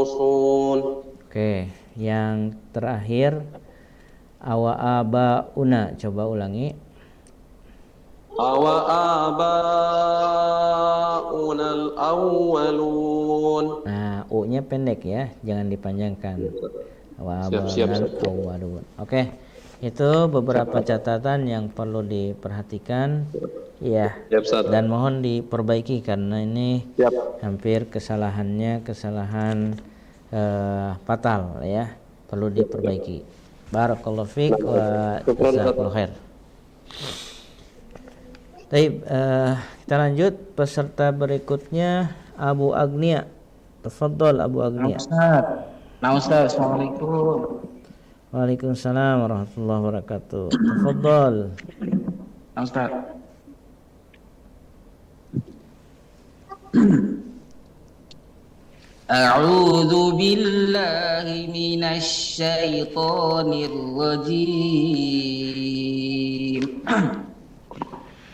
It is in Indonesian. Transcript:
يخلصون. Oke, yang terakhir awa abauna, coba ulangi. Awa abaunal awwalun. Nah, u-nya pendek ya, jangan dipanjangkan. Awa Siap. abaunal awwalun. Oke, itu beberapa catatan yang perlu diperhatikan. Ya, Siap, Ustaz. dan mohon diperbaiki karena ini Siap. hampir kesalahan fatal ya, perlu diperbaiki. Barakallahu fiik wa jazakallahu khair. Baik, kita lanjut peserta berikutnya Abu Agnia. Tafadhol Abu Agnia. Ustaz, Assalamualaikum. Waalaikumsalam warahmatullahi wabarakatuh. Tafadhol. Ustaz. A'udzu billahi minasy syaithanir rajim.